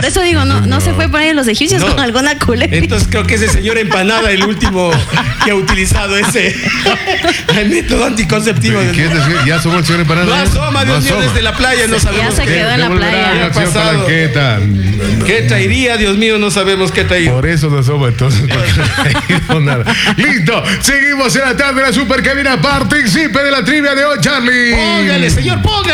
eso digo, no se fue por ahí los egipcios con alguna culebra. Entonces creo que ese señor Empanada, el último que ha utilizado ese el método anticonceptivo. ¿Ya asomó el señor Empanada? No asoma, Dios mío, desde la playa no sabemos. Ya se quedó en la playa. ¿Qué traería, Dios mío? No sabemos qué traería. Por eso no asoma, entonces, porque no ha traído nada. Listo, seguimos en la tarde de la Supercabina. Participe de la trivia de hoy, Charlie. Póngale, señor, póngale.